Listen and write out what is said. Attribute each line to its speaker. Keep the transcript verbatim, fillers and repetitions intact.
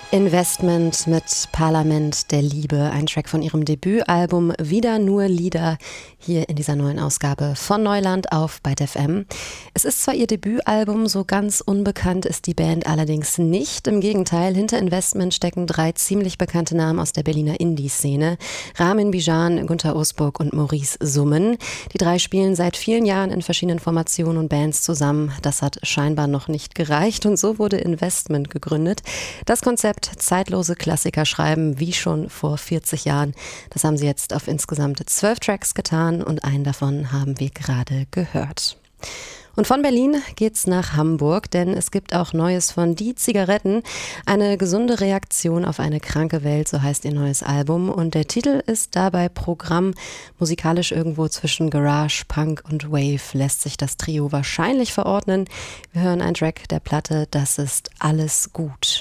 Speaker 1: Investment mit Parlament der Liebe, ein Track von ihrem Debütalbum Wieder nur Lieder, hier in dieser neuen Ausgabe von Neuland auf Byte F M. Es ist zwar ihr Debütalbum, so ganz unbekannt ist die Band allerdings nicht. Im Gegenteil, hinter Investment stecken drei ziemlich bekannte Namen aus der Berliner Indie-Szene. Ramin Bijan, Günter Osburg und Maurice Summen. Die drei spielen seit vielen Jahren in verschiedenen Formationen und Bands zusammen. Das hat scheinbar noch nicht gereicht und so wurde Investment gegründet. Das Konzept zeitlose Klassiker schreiben, wie schon vor vierzig Jahren. Das haben sie jetzt auf insgesamt zwölf Tracks getan und einen davon haben wir gerade gehört. Und von Berlin geht's nach Hamburg, denn es gibt auch Neues von Die Zigaretten. Eine gesunde Reaktion auf eine kranke Welt, so heißt ihr neues Album. Und der Titel ist dabei Programm. Musikalisch irgendwo zwischen Garage, Punk und Wave lässt sich das Trio wahrscheinlich verordnen. Wir hören einen Track der Platte, das ist Alles gut.